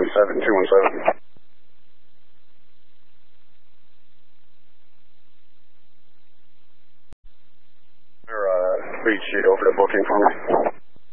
217. Read sheet over to booking for me.